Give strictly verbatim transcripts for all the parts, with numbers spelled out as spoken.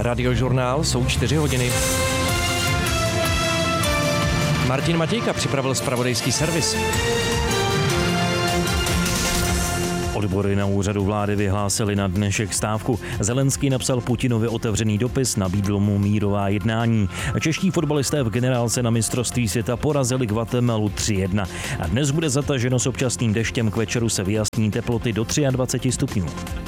Radiožurnál, jsou čtyři hodiny. Martin Matějka připravil zpravodajský servis. Odbory na úřadu vlády vyhlásili na dnešek stávku. Zelenský napsal Putinovi otevřený dopis, nabídl mu mírová jednání. Čeští fotbalisté v generálce na mistrovství světa porazili Guatemala tři jedna. A dnes bude zataženo s občasným deštěm, k večeru se vyjasní teploty do dvacet tři stupňů.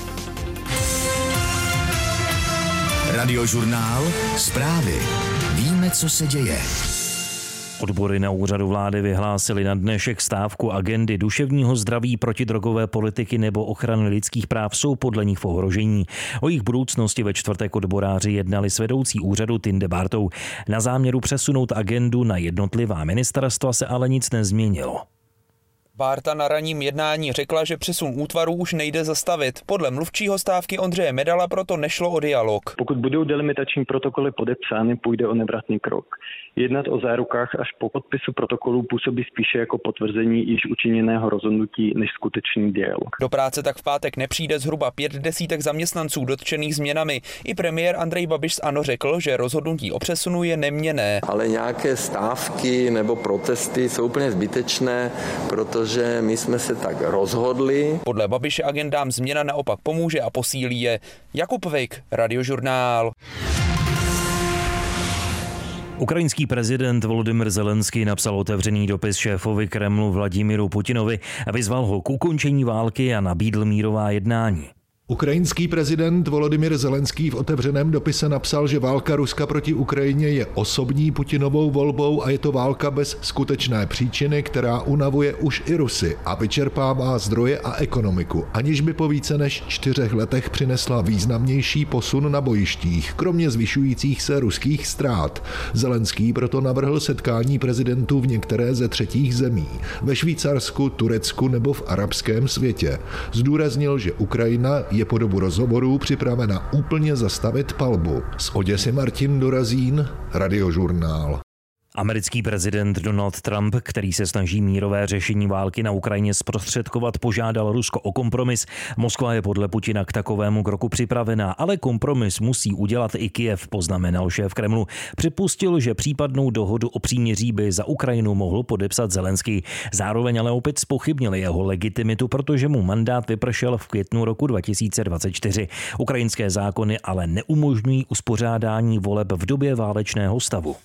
Radiožurnál, zprávy. Víme, co se děje. Odbory na úřadu vlády vyhlásili na dnešek stávku. Agendy duševního zdraví, protidrogové politiky nebo ochrany lidských práv jsou podle nich v ohrožení. O jejich budoucnosti ve čtvrtek odboráři jednali s vedoucí úřadu Tinde Bartou. Na záměru přesunout agendu na jednotlivá ministerstva se ale nic nezměnilo. Bárta na ranním jednání řekla, že přesun útvaru už nejde zastavit. Podle mluvčího stávky Ondřeje Medala proto nešlo o dialog. Pokud budou delimitační protokoly podepsány, půjde o nevratný krok. Jednat o zárukách až po podpisu protokolů působí spíše jako potvrzení již učiněného rozhodnutí než skutečný dialog. Do práce tak v pátek nepřijde zhruba pět desítek zaměstnanců dotčených změnami. I premiér Andrej Babiš z ANO řekl, že rozhodnutí o přesunu je neměnné. Ale nějaké stávky nebo protesty jsou úplně zbytečné, protože my jsme se tak rozhodli. Podle Babiše agendám změna naopak pomůže a posílí je. Jakub Vejk, Radiožurnál. Ukrajinský prezident Volodymyr Zelenský napsal otevřený dopis šéfovi Kremlu Vladimíru Putinovi a vyzval ho k ukončení války a nabídl mírová jednání. Ukrajinský prezident Volodymyr Zelenský v otevřeném dopise napsal, že válka Ruska proti Ukrajině je osobní Putinovou volbou a je to válka bez skutečné příčiny, která unavuje už i Rusy a vyčerpává zdroje a ekonomiku, aniž by po více než čtyřech letech přinesla významnější posun na bojištích, kromě zvyšujících se ruských ztrát. Zelenský proto navrhl setkání prezidentů v některé ze třetích zemí, ve Švýcarsku, Turecku nebo v arabském světě. Zdůraznil, že Ukrajina je po dobu rozhovorů připravena úplně zastavit palbu. Z Oděsy Martin Dorazín, Radiožurnál. Americký prezident Donald Trump, který se snaží mírové řešení války na Ukrajině zprostředkovat, požádal Rusko o kompromis. Moskva je podle Putina k takovému kroku připravená, ale kompromis musí udělat i Kyjev, poznamenal šéf Kremlu. Připustil, že případnou dohodu o příměří by za Ukrajinu mohl podepsat Zelenský. Zároveň ale opět zpochybnil jeho legitimitu, protože mu mandát vypršel v květnu roku dva tisíce dvacet čtyři. Ukrajinské zákony ale neumožňují uspořádání voleb v době válečného stavu.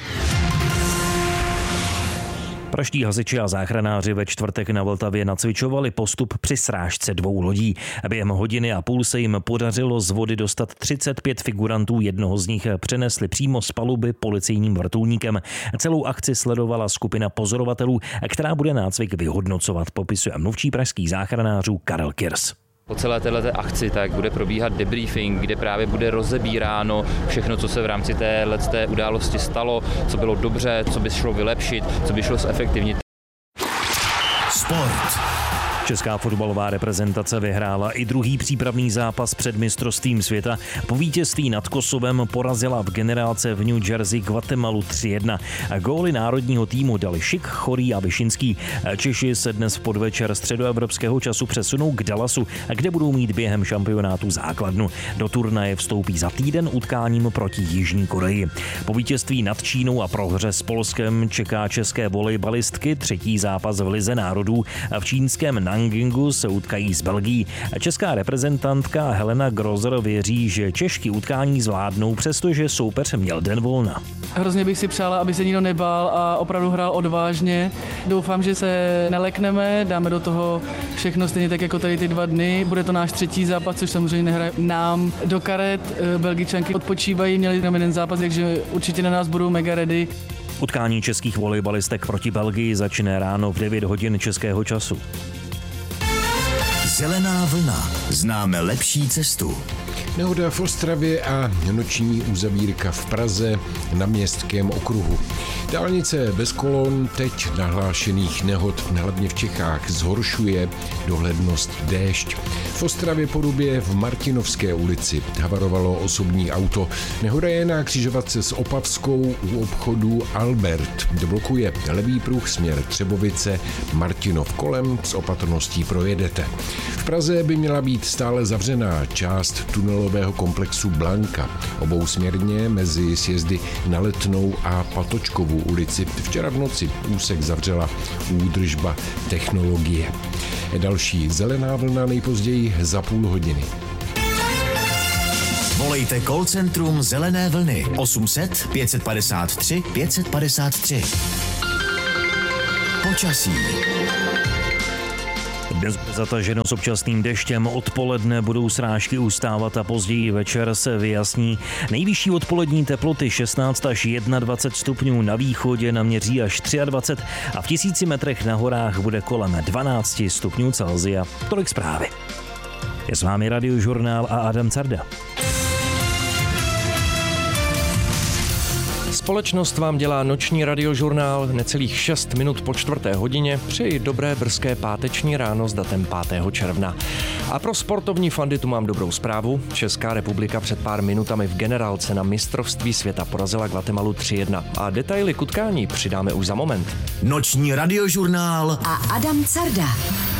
Praští hasiči a záchranáři ve čtvrtek na Vltavě nacvičovali postup při srážce dvou lodí. Během hodiny a půl se jim podařilo z vody dostat třicet pět figurantů, jednoho z nich přenesli přímo z paluby policejním vrtulníkem. Celou akci sledovala skupina pozorovatelů, která bude nácvik vyhodnocovat, popisuje mluvčí pražských záchranářů Karel Kirs. Po celé této akci tak bude probíhat debriefing, kde právě bude rozebíráno všechno, co se v rámci téhleté události stalo, co bylo dobře, co by šlo vylepšit, co by šlo zefektivnit. Sport. Česká fotbalová reprezentace vyhrála i druhý přípravný zápas před mistrovstvím světa. Po vítězství nad Kosovem porazila v generálce v New Jersey Guatemalu tři jedna. Góly národního týmu dali Šik, Chorý a Vyšinský. Češi se dnes v podvečer středoevropského času přesunou k Dallasu, kde budou mít během šampionátu základnu. Do turnaje vstoupí za týden utkáním proti Jižní Koreji. Po vítězství nad Čínou a prohře s Polskem čeká české volejbalistky třetí zápas v Lize národů. V čínském Nangingu se utkají s Belgií. Česká reprezentantka Helena Grozer věří, že Češky utkání zvládnou, přestože soupeř měl den volna. Hrozně bych si přála, aby se nikdo nebál a opravdu hrál odvážně. Doufám, že se nelekneme, dáme do toho všechno stejně tak jako tady ty dva dny. Bude to náš třetí zápas, což samozřejmě nehraje nám do karet. Belgičanky odpočívají, měli tam jeden zápas, takže určitě na nás budou mega ready. Utkání českých volejbalistek proti Belgii začne ráno v devět hodin českého času. Zelená vlna. Známe lepší cestu. Nehoda v Ostravě a noční uzavírka v Praze na Městském okruhu. Dálnice bez kolon teď nahlášených nehod, hlavně v Čechách, zhoršuje dohlednost déšť. V Ostravě Porubě v Martinovské ulici havarovalo osobní auto. Nehoda je na křižovatce s Opavskou u obchodu Albert. Blokuje levý pruh směr Třebovice, Martinov kolem, s opatrností projedete. V Praze by měla být stále zavřená část tunelu tunelového komplexu Blanka. Obousměrně mezi sjezdy na Letnou a Patočkovou ulici. Včera v noci úsek zavřela údržba technologie. Další zelená vlna nejpozději za půl hodiny. Volejte call centrum Zelené vlny osm set pět padesát tři pět padesát tři. Počasí. Dnes bude zataženo s občasným deštěm, odpoledne budou srážky ustávat a později večer se vyjasní. Nejvyšší odpolední teploty šestnáct až dvacet jedna stupňů, na východě naměří až dvacet tři a v tisíci metrech na horách bude kolem dvanáct stupňů Celsia. Tolik zprávy. Je s vámi Radiožurnál a Adam Carda. Společnost vám dělá noční radiožurnál necelých šest minut po čtvrté hodině. Přeji dobré brzké páteční ráno s datem pátého června. A pro sportovní fandy tu mám dobrou zprávu. Česká republika před pár minutami v generálce na mistrovství světa porazila Guatemalu tři jedna. A detaily k utkání přidáme už za moment. Noční radiožurnál a Adam Carda.